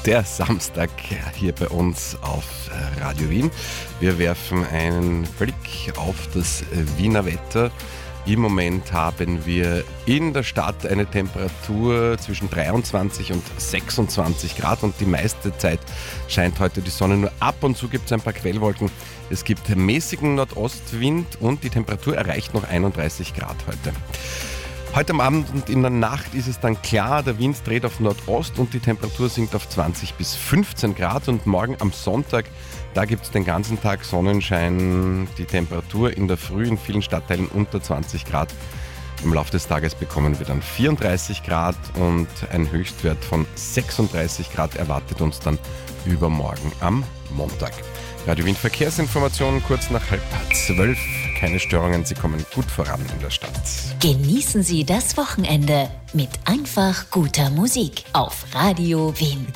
Der Samstag hier bei uns auf Radio Wien. Wir werfen einen Blick auf das Wiener Wetter. Im Moment haben wir in der Stadt eine Temperatur zwischen 23 und 26 Grad und die meiste Zeit scheint heute die Sonne. Nur ab und zu gibt es ein paar Quellwolken. Es gibt mäßigen Nordostwind und die Temperatur erreicht noch 31 Grad heute. Heute am Abend und in der Nacht ist es dann klar, der Wind dreht auf Nordost und die Temperatur sinkt auf 20 bis 15 Grad. Und morgen am Sonntag, da gibt es den ganzen Tag Sonnenschein, die Temperatur in der Früh in vielen Stadtteilen unter 20 Grad. Im Laufe des Tages bekommen wir dann 34 Grad und ein Höchstwert von 36 Grad erwartet uns dann übermorgen am Montag. Radio Wien Verkehrsinformationen kurz nach 11:30. Keine Störungen, Sie kommen gut voran in der Stadt. Genießen Sie das Wochenende mit einfach guter Musik auf Radio Wien.